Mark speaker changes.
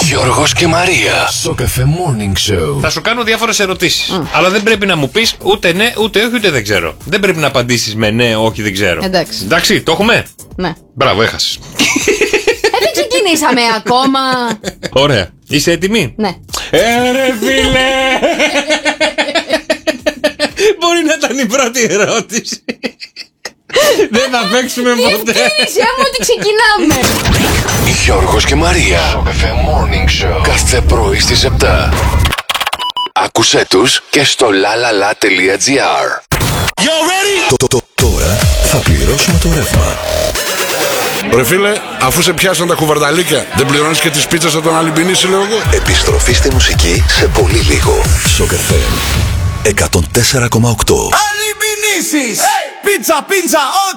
Speaker 1: Γιώργος και Μαρία. Στο Cafe Morning Show.
Speaker 2: Θα σου κάνω διάφορες ερωτήσεις. Αλλά δεν πρέπει να μου πεις ούτε ναι, ούτε όχι, ούτε δεν ξέρω. Δεν πρέπει να απαντήσεις με ναι, όχι, δεν ξέρω.
Speaker 3: Εντάξει.
Speaker 2: Εντάξει, το έχουμε.
Speaker 3: Ναι.
Speaker 2: Μπράβο, έχασες.
Speaker 3: Δεν ξεκινήσαμε ακόμα.
Speaker 2: Ωραία. Είσαι έτοιμη?
Speaker 3: Ναι.
Speaker 2: Ρε φίλε! Μπορεί να ήταν η πρώτη ερώτηση. Δεν θα παίξουμε ποτέ.
Speaker 3: Διευκρίνησέ μου ότι ξεκινάμε.
Speaker 1: Γιώργος και Μαρία. Στο Cafe Morning Show. Κάθε πρωί στις 7. Άκουσέ τους και στο lalala.gr.
Speaker 4: Τώρα θα πληρώσουμε το ρεύμα.
Speaker 5: Ρε φίλε, αφού σε πιάσαν τα κουβαρδαλίκια, δεν πληρώνεις και τις πίτσες από τον Αλυμπινίση, λέω εγώ.
Speaker 4: Επιστροφή στη μουσική σε πολύ λίγο. Στο Cafe 104,8.
Speaker 6: Αλυμπινίσεις! Πίτσα, πίτσα,